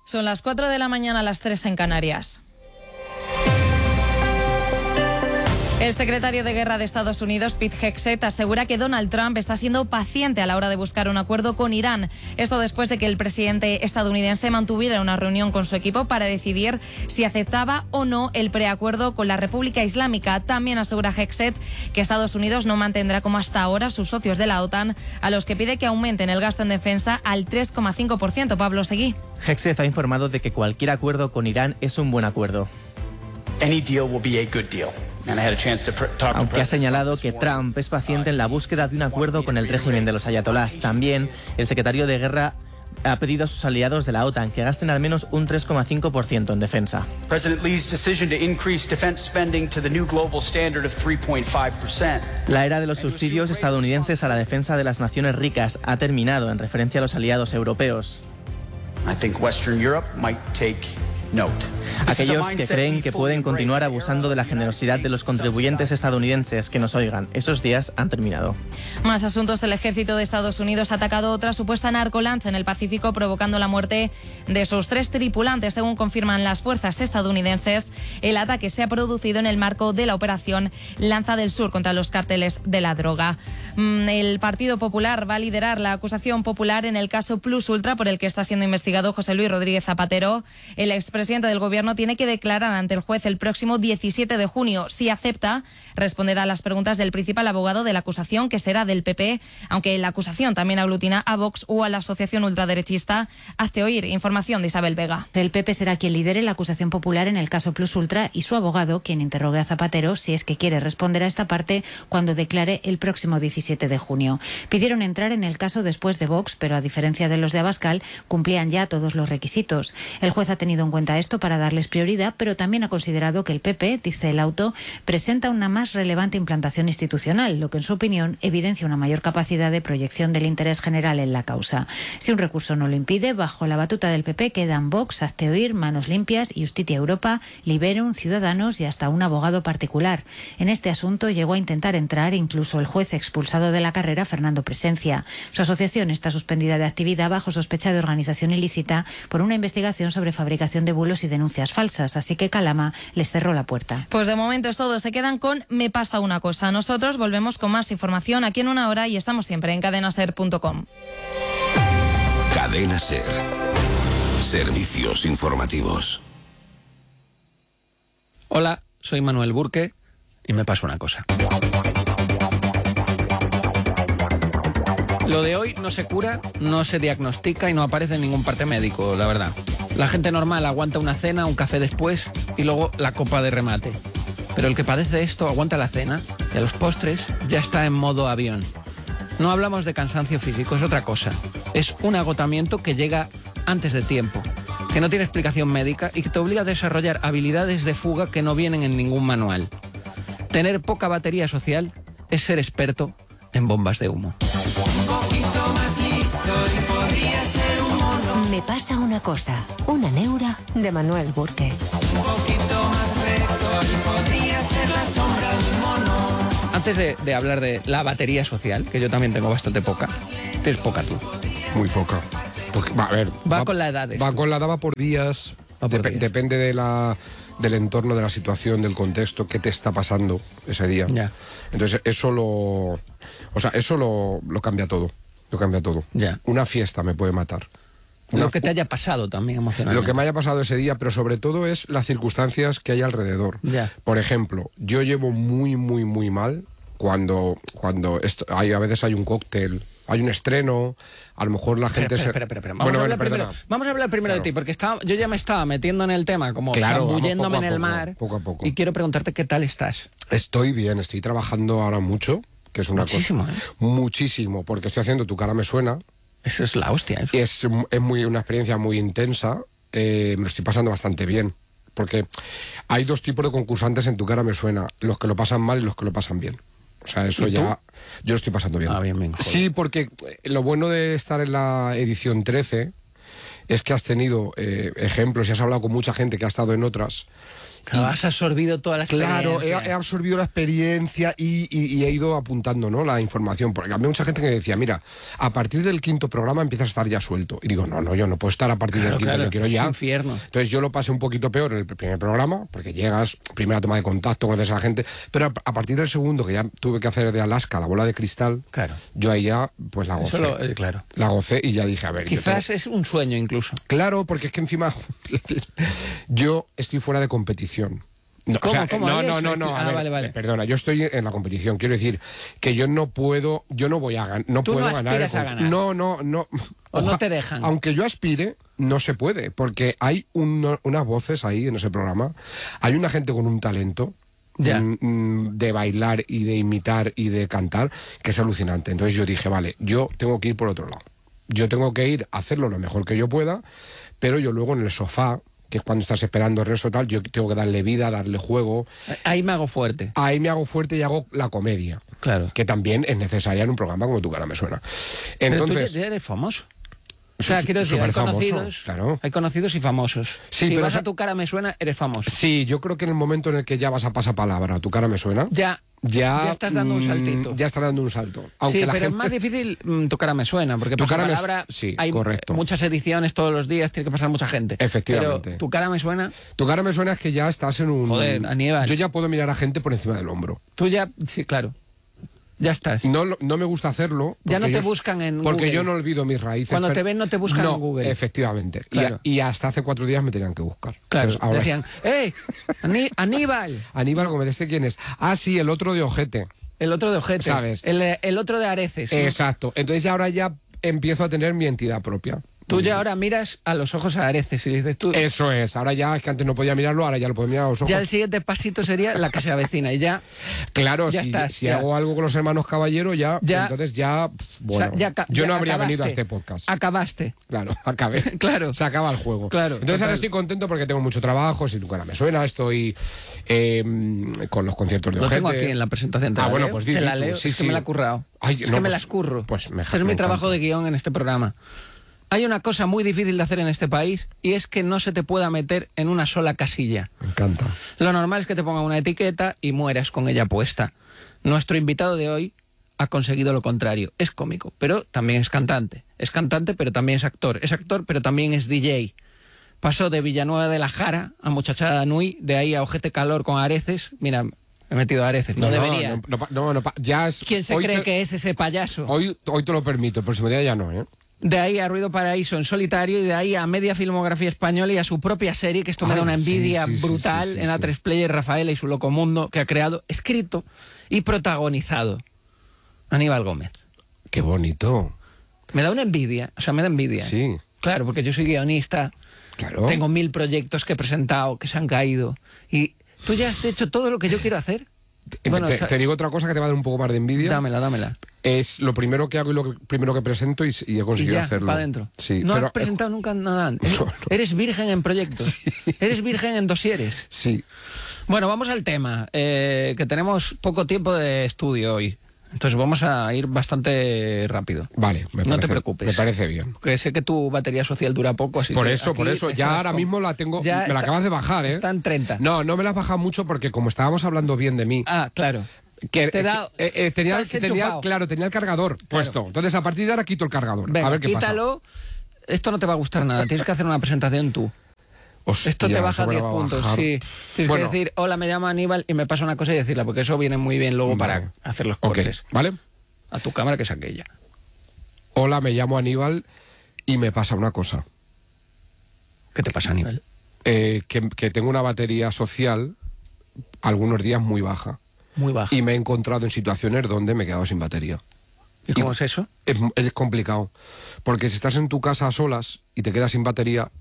Son las 4 de la mañana, las 3 en Canarias. El secretario de Guerra de Estados Unidos, Pete Hegseth, asegura que Donald Trump está siendo paciente a la hora de buscar un acuerdo con Irán. Esto después de que el presidente estadounidense mantuviera una reunión con su equipo para decidir si aceptaba o no el preacuerdo con la República Islámica. También asegura Hegseth que Estados Unidos no mantendrá como hasta ahora sus socios de la OTAN, a los que pide que aumenten el gasto en defensa al 3,5%. Pablo Seguí. Hegseth ha informado de que cualquier acuerdo con Irán es un buen acuerdo. Any deal will be a good deal. Aunque ha señalado que Trump es paciente en la búsqueda de un acuerdo con el régimen de los ayatolás. También el secretario de Guerra ha pedido a sus aliados de la OTAN que gasten al menos un 3,5% en defensa. La era de los subsidios estadounidenses a la defensa de las naciones ricas ha terminado, en referencia a los aliados europeos. Aquellos que creen que pueden continuar abusando de la generosidad de los contribuyentes estadounidenses, que nos oigan, esos días han terminado. Más asuntos. El ejército de Estados Unidos ha atacado otra supuesta narcolancha en el Pacífico, provocando la muerte de sus 3 tripulantes, según confirman las fuerzas estadounidenses. El ataque se ha producido en el marco de la operación Lanza del Sur contra los cárteles de la droga. El Partido Popular va a liderar la acusación popular en el caso Plus Ultra, por el que está siendo investigado José Luis Rodríguez Zapatero. El expresidente del Gobierno tiene que declarar ante el juez el próximo 17 de junio. Si acepta, responderá a las preguntas del principal abogado de la acusación, que será del PP, aunque la acusación también aglutina a Vox o a la asociación ultraderechista Hazte Oír. Información de Isabel Vega. El PP será quien lidere la acusación popular en el caso Plus Ultra y su abogado quien interrogue a Zapatero si es que quiere responder a esta parte cuando declare el próximo 17 de junio. Pidieron entrar en el caso después de Vox, pero a diferencia de los de Abascal, cumplían ya todos los requisitos. El juez ha tenido en cuenta esto para darles prioridad, pero también ha considerado que el PP, dice el auto, presenta una más relevante implantación institucional, lo que en su opinión evidencia una mayor capacidad de proyección del interés general en la causa. Si un recurso no lo impide, bajo la batuta del PP quedan Vox, Hazte Oír, Manos Limpias, Justitia Europa, Liberum, Ciudadanos y hasta un abogado particular. En este asunto llegó a intentar entrar incluso el juez expulsado de la carrera, Fernando Presencia. Su asociación está suspendida de actividad bajo sospecha de organización ilícita por una investigación sobre fabricación de bulos y denuncias falsas, así que Calama les cerró la puerta. Pues de momento es todo. Se quedan con Me pasa una cosa. Nosotros volvemos con más información aquí en una hora y estamos siempre en cadenaser.com. Cadena Ser. Servicios informativos. Hola, soy Manuel Burke y me pasa una cosa. Lo de hoy no se cura, no se diagnostica y no aparece en ningún parte médico, la verdad. La gente normal aguanta una cena, un café después y luego la copa de remate. Pero el que padece esto aguanta la cena y a los postres ya está en modo avión. No hablamos de cansancio físico, es otra cosa. Es un agotamiento que llega antes de tiempo, que no tiene explicación médica y que te obliga a desarrollar habilidades de fuga que no vienen en ningún manual. Tener poca batería social es ser experto en bombas de humo. Un poquito más listo y podría ser un mono. Me pasa una cosa, una neura de Manuel Burke. Un poquito más recto y podría ser la sombra de un mono. Antes de hablar de la batería social, que yo también tengo bastante poca, tienes poca tú. Muy poca. Porque, va con la edad. Va con la edad, va por días. Depende del entorno, de la situación, del contexto, qué te está pasando ese día. Ya. Entonces eso lo cambia todo. Lo cambia todo. Ya. Una fiesta me puede matar. Lo que te haya pasado también emocionalmente. Lo que me haya pasado ese día, pero sobre todo es las circunstancias que hay alrededor. Ya. Por ejemplo, yo llevo muy, muy, muy mal cuando a veces hay un cóctel, hay un estreno, a lo mejor la gente Espera. Vamos a hablar primero de ti, porque yo ya me estaba metiendo en el tema, como zambulléndome en el mar. Poco a poco. Y quiero preguntarte qué tal estás. Estoy bien, estoy trabajando ahora mucho, que es una muchísimo, cosa... Muchísimo, porque estoy haciendo Tu cara me suena. Eso es la hostia. Eso. Es una experiencia muy intensa, me lo estoy pasando bastante bien. Porque hay dos tipos de concursantes en Tu cara me suena, los que lo pasan mal y los que lo pasan bien. O sea, eso ya... Yo lo estoy pasando bien. Bien, joder. Sí, porque lo bueno de estar en la edición 13 es que has tenido ejemplos y has hablado con mucha gente que ha estado en otras. Claro, has absorbido toda la experiencia. Claro, he absorbido la experiencia y he ido apuntando, ¿no?, la información. Porque había mucha gente que me decía, mira, a partir del 5.º programa empiezas a estar ya suelto. Y digo, no, yo no puedo estar a partir del 5.º, yo quiero ya. Infierno. Entonces yo lo pasé un poquito peor en el primer programa, porque llegas, primera toma de contacto, conoces a la gente, pero a partir del segundo, que ya tuve que hacer de Alaska la bola de cristal, claro, yo ahí ya pues la gocé. Claro. La gocé y ya dije, a ver. Quizás es un sueño incluso. Claro, porque es que encima yo estoy fuera de competición. No, ¿Cómo? o sea, ¿Cómo? no. A ver, Vale. Perdona, yo estoy en la competición. Quiero decir que yo no voy a ganar. No Tú puedo no ganar. aspiras a ganar. No. O no te dejan. Aunque yo aspire, no se puede, porque hay unas voces ahí en ese programa. Hay una gente con un talento de bailar y de imitar y de cantar que es alucinante. Entonces yo dije, vale, yo tengo que ir por otro lado. Yo tengo que ir a hacerlo lo mejor que yo pueda, pero yo luego en el sofá, que es cuando estás esperando el resto tal, yo tengo que darle vida, darle juego. Ahí me hago fuerte. Ahí me hago fuerte y hago la comedia. Claro. Que también es necesaria en un programa como Tu cara me suena. Entonces, pero tú ya eres famoso. O sea, quiero decir, hay conocidos, claro. Hay conocidos y famosos. Sí, si pero vas a Tu cara me suena, eres famoso. Sí, yo creo que en el momento en el que ya vas a pasapalabra, Tu cara me suena, ya estás dando un saltito. Ya estás dando un salto. Aunque sí, pero es más difícil Tu cara me suena, porque Tu cara palabra sí, hay correcto. muchas ediciones todos los días, tiene que pasar mucha gente. Efectivamente. Pero Tu cara me suena. Tu cara me suena es que ya estás en un... Joder, Aníbal. Yo ya puedo mirar a gente por encima del hombro. Tú ya, sí, claro. Ya estás. No me gusta hacerlo. Ya no te buscan en Porque Google. Yo no olvido mis raíces. Cuando te ven no te buscan en Google. Efectivamente. Claro. Y hasta hace 4 días me tenían que buscar. Claro. Entonces, ahora... Decían, Aníbal. Aníbal Gómez, ¿este quién es? Ah, sí, el otro de Ojete. El otro de Ojete. ¿Sabes? El otro de Areces. Exacto. Entonces ahora ya empiezo a tener mi entidad propia. Tú ya ahora miras a los ojos a Areces y dices tú... Eso es. Ahora ya, es que antes no podía mirarlo, ahora ya lo puedo mirar a los ojos. Ya el siguiente pasito sería la que se avecina y ya... Claro, ya si, estás, si ya. hago algo con los hermanos Caballero, entonces ya... Bueno, o sea, yo no habría acabaste, venido a este podcast. Acabaste. Claro, acabé. Claro. Se acaba el juego. Claro. Entonces ahora estoy contento porque tengo mucho trabajo, si Tu cara me suena, estoy con los conciertos de Ojete. Lo tengo aquí en la presentación. Bueno, pues te la leo. Sí, es que me la he currado. Ay, es que me las curro. Pues este es mi trabajo de guión en este programa. Hay una cosa muy difícil de hacer en este país y es que no se te pueda meter en una sola casilla. Me encanta. Lo normal es que te pongan una etiqueta y mueras con ella puesta. Nuestro invitado de hoy ha conseguido lo contrario. Es cómico, pero también es cantante. Es cantante, pero también es actor. Es actor, pero también es DJ. Pasó de Villanueva de la Jara a Muchachada Nui, de ahí a Ojete Calor con Areces. Mira, he metido a Areces. No debería. Ya es, ¿Quién se cree que es ese payaso? Hoy te lo permito, el próximo día ya no, ¿eh? De ahí a Ruido Paraíso en solitario y de ahí a media filmografía española y a su propia serie, que esto me da una envidia brutal, en A3 Player, Rafaela y su loco mundo, que ha creado, escrito y protagonizado Aníbal Gómez. ¡Qué bonito! Me da una envidia, o sea, me da envidia. Sí. Claro, porque yo soy guionista, claro. Tengo 1000 proyectos que he presentado, que se han caído, y tú ya has hecho todo lo que yo quiero hacer. Bueno, te digo otra cosa que te va a dar un poco más de envidia. Dámela. Es lo primero que hago y lo primero que presento y he conseguido hacerlo. Para adentro. Sí, no has presentado nunca nada antes. No. Eres virgen en proyectos. Sí. Eres virgen en dosieres. Sí. Bueno, vamos al tema, que tenemos poco tiempo de estudio hoy. Entonces vamos a ir bastante rápido. Vale, no te preocupes. Me parece bien. Porque sé que tu batería social dura poco, así por eso. Ya ahora mismo la tengo. Me la acabas de bajar, ¿eh? Está en 30. No me la has bajado mucho porque como estábamos hablando bien de mí. Ah, claro. Tenía el cargador puesto. Entonces a partir de ahora quito el cargador. Venga, a ver qué quítalo. pasa. Esto no te va a gustar nada. Tienes que hacer una presentación tú. Hostia, esto te baja 10 puntos, sí. Tienes que decir, hola, me llamo Aníbal y me pasa una cosa y decirla, porque eso viene muy bien luego para hacer los cortes. ¿Vale? A tu cámara, que es aquella. Hola, me llamo Aníbal y me pasa una cosa. ¿Qué te pasa, Aníbal? Que tengo una batería social algunos días muy baja. Muy baja. Y me he encontrado en situaciones donde me he quedado sin batería. ¿Y cómo es eso? Es complicado. Porque si estás en tu casa a solas y te quedas sin batería,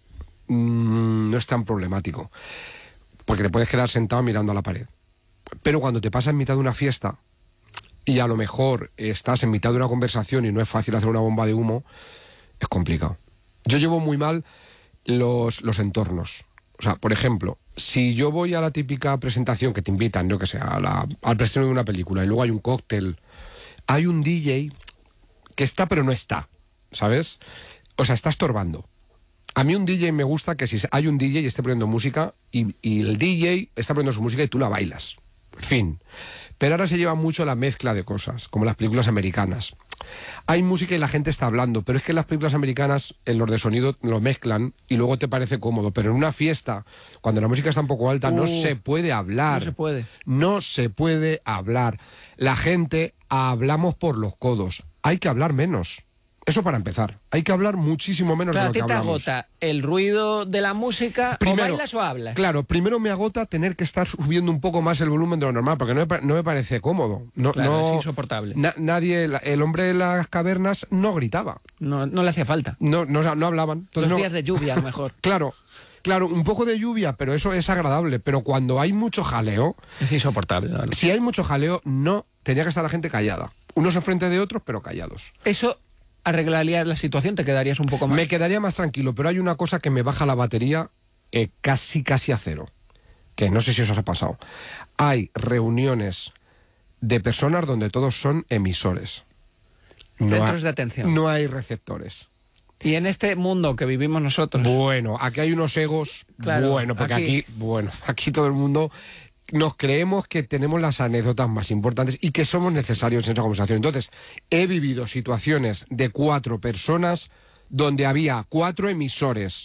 no es tan problemático. Porque te puedes quedar sentado mirando a la pared. Pero cuando te pasa en mitad de una fiesta y a lo mejor estás en mitad de una conversación y no es fácil hacer una bomba de humo, es complicado. Yo llevo muy mal los entornos. O sea, por ejemplo, si yo voy a la típica presentación que te invitan, yo que sé, al preestreno de una película y luego hay un cóctel, hay un DJ que está pero no está, ¿sabes? O sea, está estorbando. A mí un DJ me gusta que si hay un DJ y esté poniendo música y el DJ está poniendo su música y tú la bailas. Fin. Pero ahora se lleva mucho la mezcla de cosas, como las películas americanas. Hay música y la gente está hablando, pero es que en las películas americanas los de sonido lo mezclan y luego te parece cómodo. Pero en una fiesta, cuando la música está un poco alta, no se puede hablar. No se puede. No se puede hablar. La gente hablamos por los codos. Hay que hablar menos. Eso para empezar. Hay que hablar muchísimo menos de lo que hablamos. ¿A ti te agota el ruido de la música? Primero, ¿o bailas o hablas? Claro, primero me agota tener que estar subiendo un poco más el volumen de lo normal, porque no me parece cómodo. Claro, es insoportable. Nadie, el hombre de las cavernas no gritaba. No le hacía falta. No hablaban. Entonces, Los días de lluvia, a lo mejor. Claro, un poco de lluvia, pero eso es agradable. Pero cuando hay mucho jaleo... Es insoportable. Claro. Si hay mucho jaleo, no, tenía que estar la gente callada. Unos enfrente de otros, pero callados. Eso arreglaría la situación, te quedarías un poco más... Me quedaría más tranquilo, pero hay una cosa que me baja la batería casi a cero, que no sé si os ha pasado. Hay reuniones de personas donde todos son emisores. Centros de atención. No hay receptores. Y en este mundo que vivimos nosotros... Bueno, aquí hay unos egos... Claro, bueno, porque aquí todo el mundo... Nos creemos que tenemos las anécdotas más importantes y que somos necesarios en esa conversación. Entonces, he vivido situaciones de 4 personas donde había 4 emisores.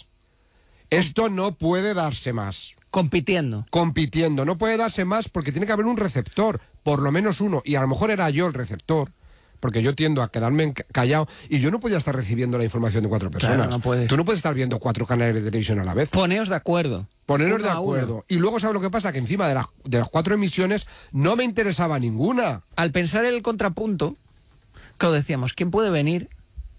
Esto no puede darse más. Compitiendo. No puede darse más porque tiene que haber un receptor, por lo menos uno. Y a lo mejor era yo el receptor, porque yo tiendo a quedarme callado y yo no podía estar recibiendo la información de 4 personas. Claro, no puedes. Tú no puedes estar viendo 4 canales de televisión a la vez. Poneos de acuerdo. Poneros de acuerdo. Y luego, ¿sabes lo que pasa? Que encima de las 4 emisiones no me interesaba ninguna. Al pensar el contrapunto, claro, decíamos, ¿quién puede venir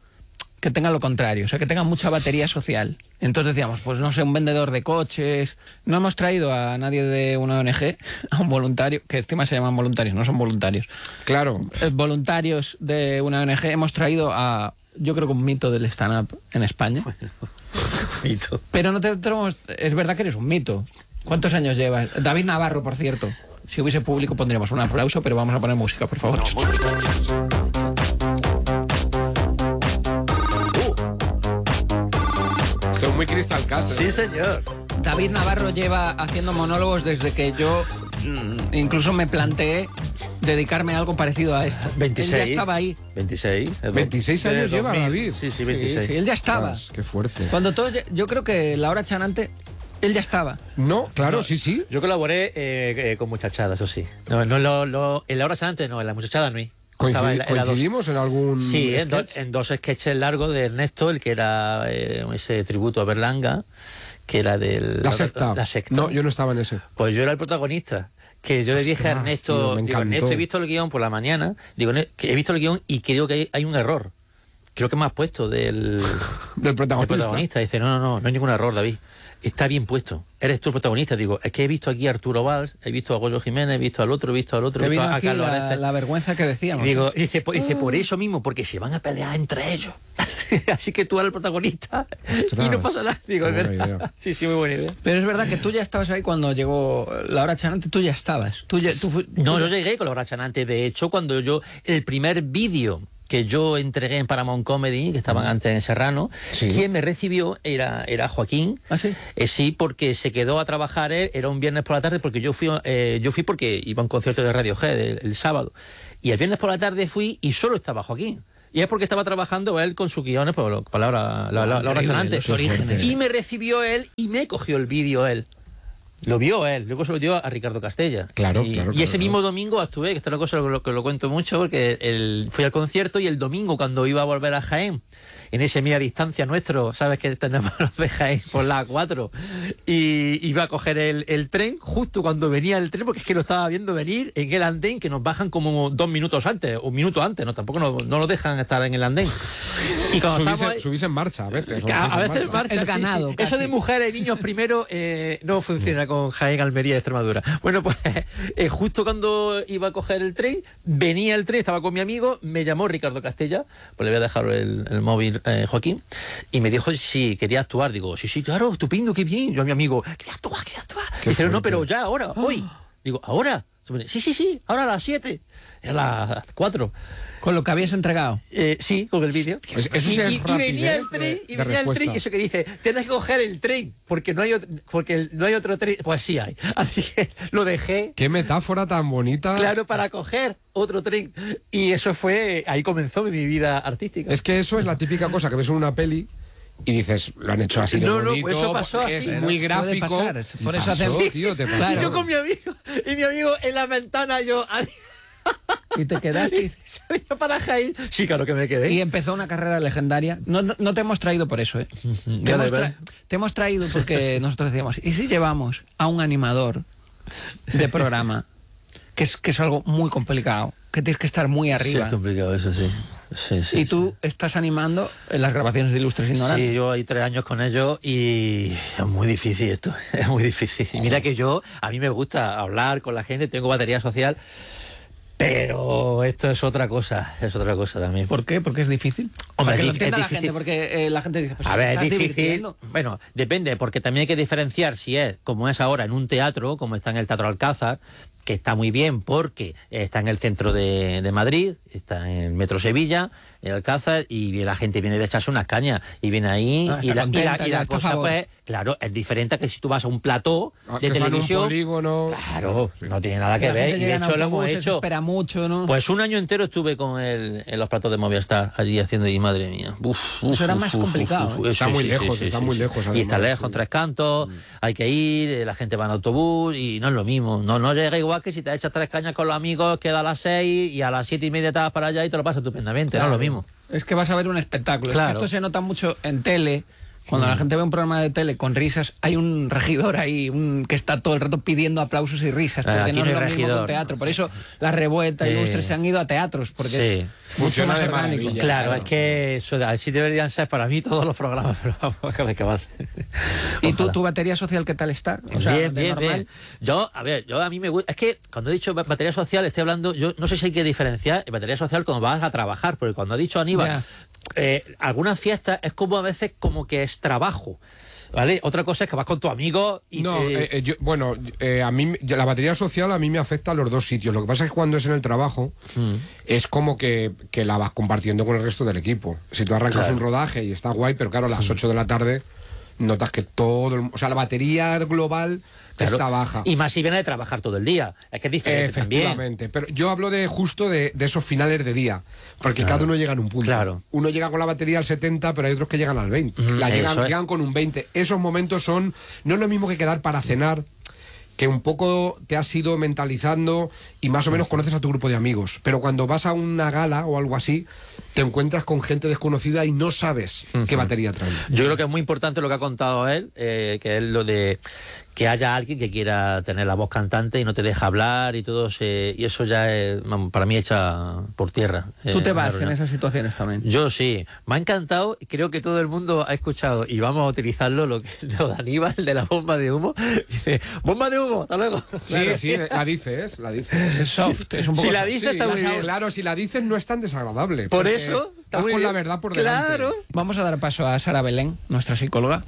que tenga lo contrario? O sea, que tenga mucha batería social. Entonces decíamos, pues no sé, un vendedor de coches. No hemos traído a nadie de una ONG, a un voluntario, que encima se llaman voluntarios, no son voluntarios. Claro. Voluntarios de una ONG. Hemos traído a, yo creo que un mito del stand-up en España. Mito. Pero no es verdad que eres un mito. ¿Cuántos años llevas? David Navarro, por cierto. Si hubiese público pondríamos un aplauso, pero vamos a poner música, por favor. Esto es muy Crystal Cast. Sí, señor. David Navarro lleva haciendo monólogos desde que yo incluso me planteé dedicarme a algo parecido a esto. 26. Él ya estaba ahí. 26 años lleva David. Sí, 26. Sí, él ya estaba. Qué fuerte. Cuando todos, yo creo que la hora chanante, él ya estaba. No, claro, sí. Yo colaboré con muchachadas, eso sí. No, en la hora chanante no, en la muchachada no. ¿Coincidimos en algún Sí, sketch? en 2 sketches largos de Ernesto, el que era ese tributo a Berlanga, que era del... La secta. No, yo no estaba en ese. Pues yo era el protagonista. Que yo le dije a Ernesto, tío, digo, Ernesto, he visto el guión por la mañana, digo, que he visto el guión y creo que hay un error. Creo que me has puesto del protagonista. Dice, no hay ningún error, David. Está bien puesto. Eres tú el protagonista. Digo, es que he visto aquí a Arturo Valls, he visto a Goyo Jiménez, he visto al otro, he visto a Carlos Areces. La vergüenza que decíamos. Digo, dice, por eso mismo, porque se van a pelear entre ellos. Así que tú eres el protagonista. Ostras, y no pasa nada. Digo, es verdad. Idea. Sí, muy buena idea. Pero es verdad que tú ya estabas ahí cuando llegó la hora chanante, tú ya estabas. No, yo llegué con la hora chanante. De hecho, cuando el primer vídeo que yo entregué en Paramount Comedy, que estaban antes en Serrano, quien me recibió era Joaquín. ¿Ah, sí? Sí, porque se quedó a trabajar él, era un viernes por la tarde, porque yo fui porque iba a un concierto de Radiohead el sábado. Y el viernes por la tarde fui y solo estaba Joaquín. Y es porque estaba trabajando él con sus guiones por la hora chanante. Y me recibió él y me cogió el vídeo él. Lo vio él, luego se lo dio a Ricardo Castella. Claro. Y ese mismo domingo actué, que esta es una cosa que lo cuento mucho, porque fui al concierto y el domingo, cuando iba a volver a Jaén, en ese media distancia nuestro, sabes que tenemos los de Jaén por la A4, y iba a coger el tren justo cuando venía el tren, porque es que lo estaba viendo venir en el andén, que nos bajan como 2 minutos antes, o 1 minuto antes, no, tampoco no nos dejan estar en el andén. Y cuando subís en marcha a veces. A veces en marcha, es ganado. Sí. Eso de mujeres y niños primero no funciona con Jaén, Almería y Extremadura. Bueno, pues justo cuando iba a coger el tren, venía el tren, estaba con mi amigo, me llamó Ricardo Castella, pues le voy a dejar el móvil Joaquín, y me dijo si quería actuar. Digo, sí, claro, estupendo, qué bien. Yo a mi amigo, quería actuar. Dice, no, pero ya, ahora, hoy. Digo, ¿ahora? Sí, ahora a las 7. Era las 4. ¿Con lo que habías entregado? Sí, con el vídeo. Eso sí es y venía el tren, eso que dice, tienes que coger el tren, porque no hay otro tren. Pues sí hay. Así que lo dejé. Qué metáfora tan bonita. Claro, para coger otro tren. Y eso fue, ahí comenzó mi vida artística. Es que eso es la típica cosa que ves en una peli y dices, lo han hecho así de bonito, pues eso pasó así. es muy gráfico. Por eso hacemos, tío, te Y yo con mi amigo, y mi amigo en la ventana, yo... Y te quedaste. Salía para Jaén. Sí, claro que me quedé. Y empezó una carrera legendaria. No te hemos traído por eso, ¿eh? Te hemos traído porque nosotros decíamos, ¿y si llevamos a un animador de programa? Que es algo muy complicado, que tienes que estar muy arriba. Sí, es complicado, eso sí. Y tú estás animando en las grabaciones de Ilustres Ignorantes. Sí, yo hay 3 años con ellos y es muy difícil esto, es muy difícil. Y mira que a mí me gusta hablar con la gente, tengo batería social, pero esto es otra cosa también. ¿Por qué? Porque es difícil. Hombre, que lo es entienda la difícil. gente, porque la gente dice, pues, a ver, ¿estás es difícil. divirtiendo? Bueno, depende, porque también hay que diferenciar si es, como es ahora, en un teatro, como está en el Teatro Alcázar, que está muy bien porque está en el centro de Madrid, está en el Metro Sevilla, en Alcázar, y la gente viene de echarse unas cañas, y viene ahí, y la cosa, pues, claro, es diferente a que si tú vas a un plató de televisión. Un polígono. Claro, no tiene nada que La ver, gente y de llega en hecho lo hemos autobuses, hecho. espera mucho, ¿no? Pues un año entero estuve con él en los platos de Movistar, allí haciendo, y madre mía. Eso era más complicado. Está muy lejos, está muy lejos. Y está además, lejos, 3 cantos, hay que ir, la gente va en autobús, y no es lo mismo. No llega igual que si te echas 3 cañas con los amigos, queda a las 6 y a las 7:30 te vas para allá y te lo pasas estupendamente, Claro. no es lo mismo. Es que vas a ver un espectáculo. Claro. Es que esto se nota mucho en tele. Cuando la gente ve un programa de tele con risas, hay un regidor ahí que está todo el rato pidiendo aplausos y risas, porque Aquí no no es hay lo mismo regidor. con teatro. Por eso la Revuelta y Ilustres se han ido a teatros, porque es mucho más orgánico. Claro, es que eso, así deberían ser para mí todos los programas, pero vamos a ver qué más. ¿Y tu batería social qué tal está? O sea, bien, de bien, normal. bien. Yo a mí me gusta, es que cuando he dicho batería social estoy hablando, yo no sé si hay que diferenciar batería social cuando vas a trabajar, porque cuando ha dicho Aníbal, algunas fiestas es como a veces como que es trabajo. ¿Vale? Otra cosa es que vas con tu amigo y... No, a mí la batería social a mí me afecta a los dos sitios. Lo que pasa es que cuando es en el trabajo es como que la vas compartiendo con el resto del equipo. Si tú arrancas un rodaje y está guay, pero claro, a las 8 de la tarde notas que o sea, la batería global está baja. Y más si viene de trabajar todo el día. Es que es diferente Efectivamente. también. Pero yo hablo justo de esos finales de día. Porque cada uno llega en un punto. Claro. Uno llega con la batería al 70, pero hay otros que llegan al 20. Llegan con un 20. Esos momentos no es lo mismo que quedar para cenar, que un poco te has ido mentalizando y más o menos conoces a tu grupo de amigos. Pero cuando vas a una gala o algo así, te encuentras con gente desconocida y no sabes qué batería traen. Yo creo que es muy importante lo que ha contado él, que es lo de que haya alguien que quiera tener la voz cantante y no te deja hablar y todo, y eso ya es, para mí, echa por tierra. ¿Tú te vas en esas situaciones también? Yo sí. Me ha encantado, y creo que todo el mundo ha escuchado, y vamos a utilizarlo, lo de Aníbal, de la bomba de humo. Dice, bomba de humo, hasta luego. Sí, la dices. Es soft, es un poco si la soft. dices, está muy bien. Claro, si la dices no es tan desagradable. Por eso, estás con la verdad por delante. Claro. Vamos a dar paso a Sara Belén, nuestra psicóloga.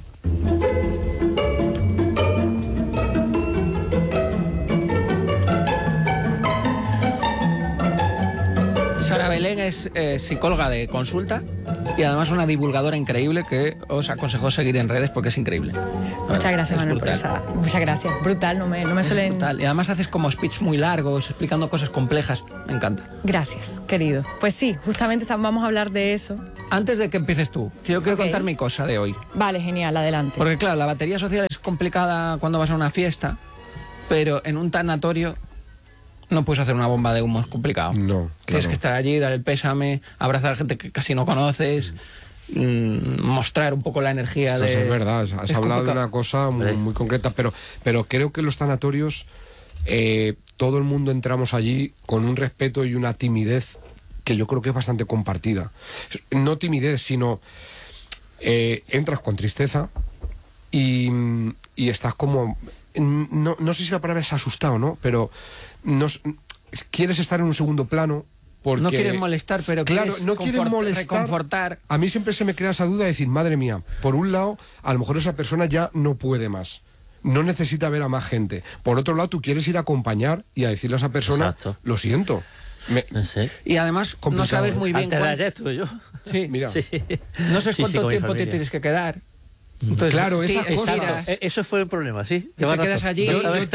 Sara Belén es psicóloga de consulta y además una divulgadora increíble que os aconsejo seguir en redes porque es increíble. Muchas gracias, Manuel, por esa. Muchas gracias. Brutal, no me suelen... Brutal. Y además haces como speech muy largos, explicando cosas complejas. Me encanta. Gracias, querido. Pues sí, justamente vamos a hablar de eso. Antes de que empieces tú, yo quiero contar mi cosa de hoy. Vale, genial, adelante. Porque claro, la batería social es complicada cuando vas a una fiesta, pero en un tanatorio no puedes hacer una bomba de humo, es complicado. No, Tienes que estar allí, dar el pésame, abrazar a gente que casi no conoces, mostrar un poco la energía Esto de... es verdad, has hablado de una cosa muy concreta, pero creo que los tanatorios, todo el mundo entramos allí con un respeto y una timidez que yo creo que es bastante compartida. No timidez, sino entras con tristeza y estás como... No sé si la palabra es asustado, ¿no? Pero quieres estar en un segundo plano porque... No quieres molestar, pero claro, quieres no quieres molestar, reconfortar. A mí siempre se me crea esa duda de decir, madre mía, por un lado, a lo mejor esa persona ya no puede más. No necesita ver a más gente. Por otro lado, tú quieres ir a acompañar y a decirle a esa persona, Exacto. lo siento. Y además no sabes muy bien antes de ayer estuve yo. Sí, mira. Sí. No sabes Sí, cuánto con mi tiempo te familia. tienes que quedar. Entonces, Claro, esas cosas. estiras, Eso fue el problema, sí. te quedas allí.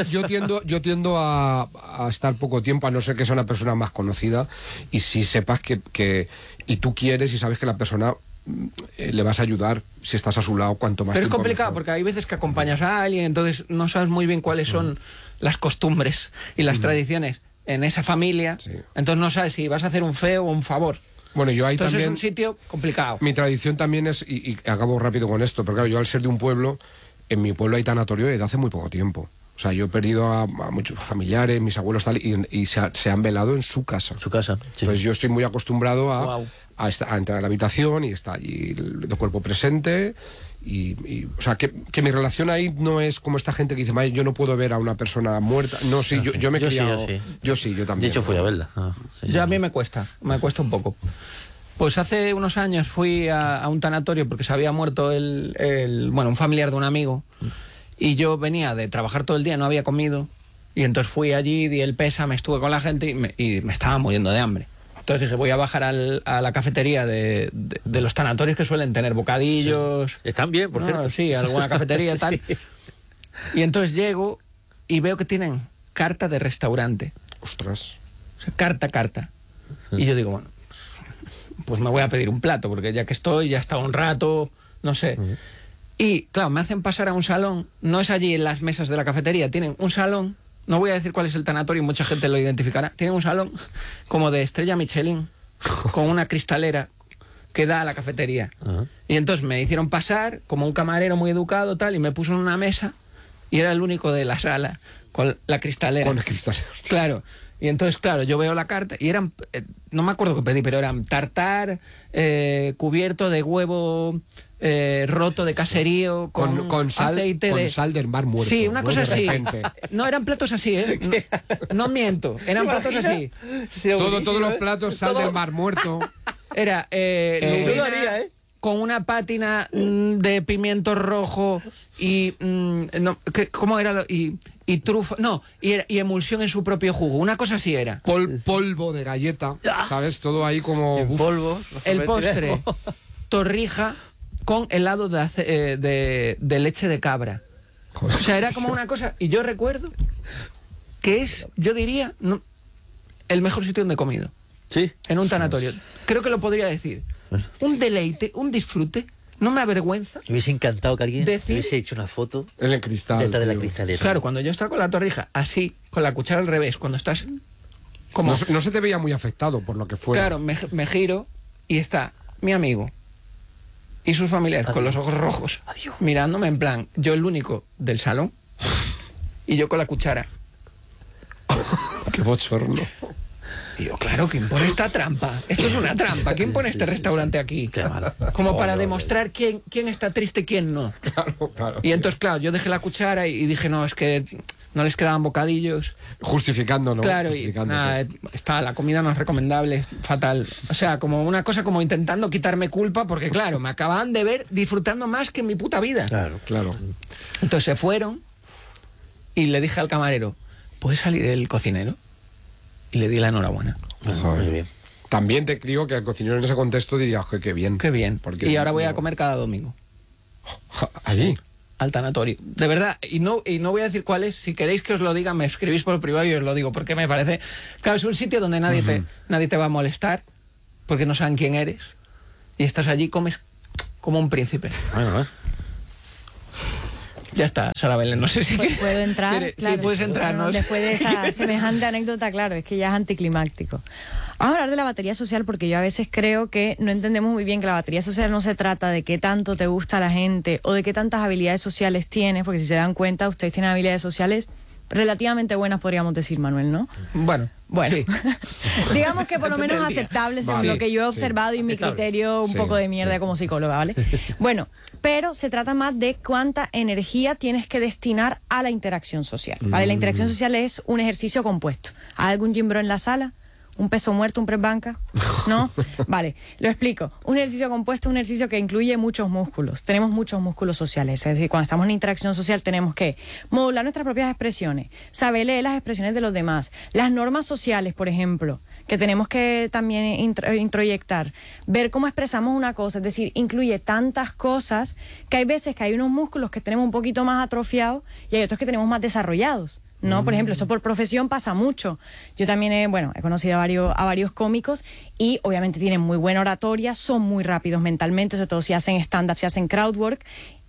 Yo tiendo a estar poco tiempo, a no ser que sea una persona más conocida, y si sepas que y tú quieres y sabes que la persona le vas a ayudar, si estás a su lado, cuanto más Pero es tiempo complicado mejor. porque hay veces que acompañas a alguien, entonces no sabes muy bien cuáles son las costumbres y las tradiciones en esa familia. Entonces no sabes si vas a hacer un feo o un favor. Bueno, yo ahí Entonces también... es un sitio complicado. Mi tradición también es, y acabo rápido con esto, pero claro, yo al ser de un pueblo, en mi pueblo hay tanatorio desde hace muy poco tiempo. O sea, yo he perdido a muchos familiares, mis abuelos tal, y se han velado en su casa. Su casa. Sí. Entonces yo estoy muy acostumbrado a entrar a la habitación y está allí el cuerpo presente. O sea, que mi relación ahí no es como esta gente que dice, yo no puedo ver a una persona muerta. No, sí, yo me he criado. Yo también. De hecho, fui a verla. Yo a mí me cuesta un poco. Pues hace unos años fui a un tanatorio porque se había muerto un familiar de un amigo, y yo venía de trabajar todo el día, no había comido, y entonces fui allí, di el pésame, estuve con la gente y me estaba muriendo de hambre. Entonces dije, voy a bajar a la cafetería de los tanatorios que suelen tener bocadillos. Sí. Están bien, por cierto. Sí, alguna cafetería y tal. Sí. Y entonces llego y veo que tienen carta de restaurante. Ostras. O sea, carta. Y yo digo, bueno, pues me voy a pedir un plato, porque ya que estoy, ya he estado un rato, no sé. Y claro, me hacen pasar a un salón, no es allí en las mesas de la cafetería, tienen un salón, no voy a decir cuál es el tanatorio, mucha gente lo identificará, tienen un salón como de estrella Michelin, con una cristalera que da a la cafetería. Y entonces me hicieron pasar como un camarero muy educado, tal, y me puso en una mesa, y era el único de la sala con la cristalera. Con la cristalera. Claro. Y entonces, claro, yo veo la carta y eran, no me acuerdo qué pedí, pero eran tartar, cubierto de huevo roto de caserío, con sal, aceite con sal del mar muerto. Sí, una cosa de así. repente. No, eran platos así, ¿eh? No miento, eran platos así. Todos los platos, sal del mar muerto. Era lubina, con una pátina de pimiento rojo y ¿cómo era? Y trufa, no, y emulsión en su propio jugo, una cosa así era. Polvo de galleta, ¿sabes? Todo ahí como polvo. El postre, torrija con helado de leche de cabra. O sea, era como una cosa, y yo recuerdo que es, yo diría, el mejor sitio donde he comido. Sí. En un tanatorio. Creo que lo podría decir. Un deleite, un disfrute, no me avergüenza. Me hubiese encantado que alguien decir, hubiese hecho una foto en el cristal detrás de la cristalera. Claro, cuando yo estaba con la torrija, así, con la cuchara al revés, cuando estás como... No se te veía muy afectado por lo que fuera. Claro, me giro y está mi amigo y sus familiares con los ojos rojos, mirándome en plan, yo el único del salón y yo con la cuchara. Qué bochorno. Y yo, claro, ¿quién pone esta trampa? Esto es una trampa. ¿Quién pone este restaurante aquí? Qué mal. Como para demostrar quién está triste y quién no. Claro. Y entonces, claro, yo dejé la cuchara y dije, no, es que no les quedaban bocadillos. Justificando, ¿no? Claro, y nada, la comida no es recomendable, fatal. O sea, como una cosa como intentando quitarme culpa, porque claro, me acababan de ver disfrutando más que en mi puta vida. Claro. Entonces se fueron y le dije al camarero, ¿puede salir el cocinero? Y le di la enhorabuena. Muy bien. También te digo que el cocinero en ese contexto diría, qué bien. Qué bien. Porque y ahora voy a comer cada domingo. ¿Allí? Sí, al tanatorio. De verdad, y no voy a decir cuál es. Si queréis que os lo diga, me escribís por privado y os lo digo, porque me parece... Claro, es un sitio donde nadie te va a molestar, porque no saben quién eres. Y estás allí, comes como un príncipe. Bueno, Ya está, Sara Belén, no sé si ¿Puedo entrar? Claro, sí, puedes entrar. Bueno, ¿no? después de esa semejante anécdota, claro, es que ya es anticlimáctico. Vamos a hablar de la batería social porque yo a veces creo que no entendemos muy bien que la batería social no se trata de qué tanto te gusta la gente o de qué tantas habilidades sociales tienes, porque si se dan cuenta, ustedes tienen habilidades sociales relativamente buenas, podríamos decir, Manuel, ¿no? Bueno, sí. Digamos que por lo Depende menos del día. aceptables según lo que yo he observado y mi criterio un poco de mierda como psicóloga, ¿vale? Bueno, pero se trata más de cuánta energía tienes que destinar a la interacción social, ¿vale? La interacción social es un ejercicio compuesto. ¿Hay algún gimbro en la sala? ¿Un peso muerto, un press banca? ¿No? Vale, lo explico. Un ejercicio compuesto es un ejercicio que incluye muchos músculos. Tenemos muchos músculos sociales. Es decir, cuando estamos en interacción social tenemos que modular nuestras propias expresiones, saber leer las expresiones de los demás. Las normas sociales, por ejemplo, que tenemos que también introyectar, ver cómo expresamos una cosa, es decir, incluye tantas cosas que hay veces que hay unos músculos que tenemos un poquito más atrofiados y hay otros que tenemos más desarrollados, ¿no? Por ejemplo, esto por profesión pasa mucho. Yo también he conocido a varios cómicos y obviamente tienen muy buena oratoria, son muy rápidos mentalmente, sobre todo si hacen stand-up, si hacen crowdwork,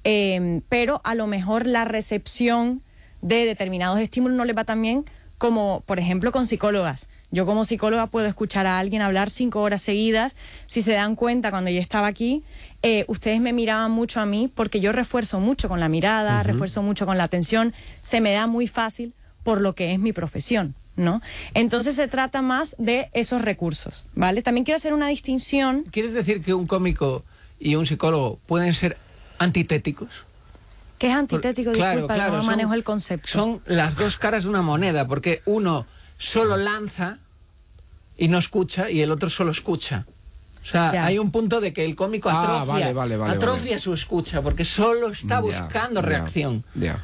pero a lo mejor la recepción de determinados estímulos no les va tan bien como, por ejemplo, con psicólogas. Yo como psicóloga puedo escuchar a alguien hablar 5 horas seguidas. Si se dan cuenta, cuando yo estaba aquí, ustedes me miraban mucho a mí porque yo refuerzo mucho con la mirada, refuerzo mucho con la atención. Se me da muy fácil por lo que es mi profesión, ¿no? Entonces se trata más de esos recursos, ¿vale? También quiero hacer una distinción. ¿Quieres decir que un cómico y un psicólogo pueden ser antitéticos? ¿Qué es antitético? Disculpa, no manejo el concepto. Son las dos caras de una moneda, porque uno solo lanza y no escucha y el otro solo escucha. O sea, hay un punto de que el cómico atrofia su escucha porque solo está buscando reacción.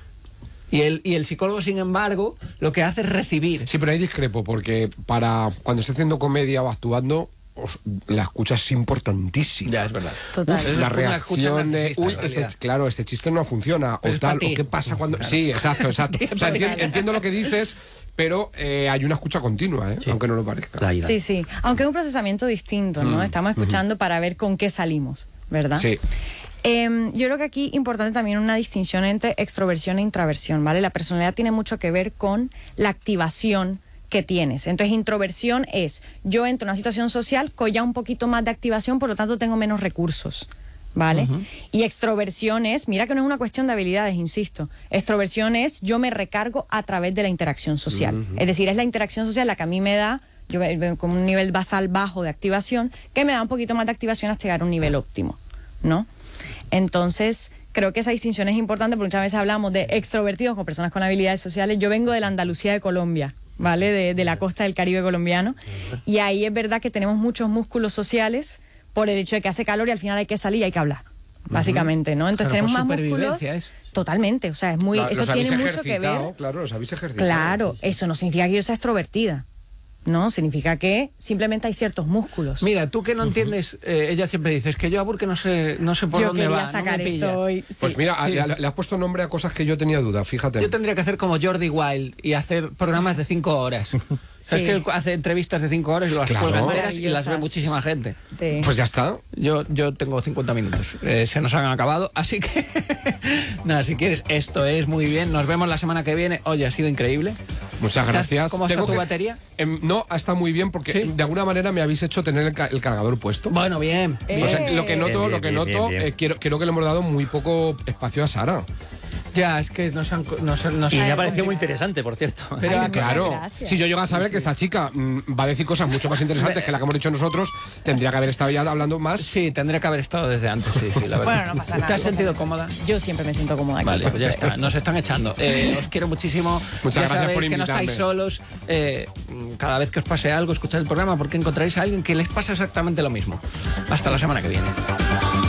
Y el psicólogo, sin embargo, lo que hace es recibir. Sí, pero ahí discrepo, porque cuando esté haciendo comedia o actuando, la escucha es importantísima. Ya, es verdad. Total. La reacción de, este chiste no funciona, pero o tal, o qué pasa cuando... Claro. Sí, exacto. O sea, entiendo lo que dices, pero hay una escucha continua, aunque no lo parezca. Sí. Aunque es un procesamiento distinto, ¿no? Estamos escuchando para ver con qué salimos, ¿verdad? Sí. Yo creo que aquí importante también una distinción entre extroversión e introversión, ¿vale? La personalidad tiene mucho que ver con la activación que tienes. Entonces, introversión es, yo entro en una situación social con ya un poquito más de activación, por lo tanto tengo menos recursos, ¿vale? Y extroversión es, mira que no es una cuestión de habilidades, insisto, extroversión es, yo me recargo a través de la interacción social. Es decir, es la interacción social la que a mí me da, yo con un nivel basal bajo de activación, que me da un poquito más de activación hasta llegar a un nivel óptimo, ¿no? Entonces, creo que esa distinción es importante porque muchas veces hablamos de extrovertidos con personas con habilidades sociales. Yo vengo de la Andalucía de Colombia, ¿vale? De la costa del Caribe colombiano. Y ahí es verdad que tenemos muchos músculos sociales por el hecho de que hace calor y al final hay que salir y hay que hablar, básicamente, ¿no? Entonces tenemos más músculos. Totalmente, o sea, es muy... Esto tiene mucho que ver. Claro, los habéis ejercitado. Claro, eso no significa que yo sea extrovertida. No, significa que simplemente hay ciertos músculos. Mira, tú que no entiendes, ella siempre dice, es que yo a Burke no sé por dónde va, sacar no me esto hoy. Pues sí. mira, le has puesto nombre a cosas que yo tenía duda, fíjate. Yo tendría que hacer como Jordi Wild y hacer programas de 5 horas. ¿Sabes que él hace entrevistas de 5 horas y las cuelga enteras y las ve muchísima gente? Sí. Pues ya está. Yo tengo 50 minutos, se nos han acabado, así que nada, si quieres, esto es muy bien. Nos vemos la semana que viene. Oye, ha sido increíble. Muchas gracias. ¿Cómo está tu batería? No, está muy bien porque de alguna manera me habéis hecho tener el cargador puesto. Bueno, bien. O sea, lo que noto, creo que le hemos dado muy poco espacio a Sara. Ya, es que nos y me ha parecido muy interesante, por cierto. Pero claro, si yo llego a saber que esta chica va a decir cosas mucho más interesantes que la que hemos dicho nosotros, tendría que haber estado ya hablando más. Sí, tendría que haber estado desde antes, sí, la verdad. Bueno, no pasa nada. ¿Te has sentido cómoda? Yo siempre me siento cómoda aquí. Vale, pues ya está, nos están echando. Os quiero muchísimo. Muchas gracias por invitarme. Que no estáis solos. Cada vez que os pase algo, escuchad el programa porque encontraréis a alguien que les pasa exactamente lo mismo. Hasta la semana que viene.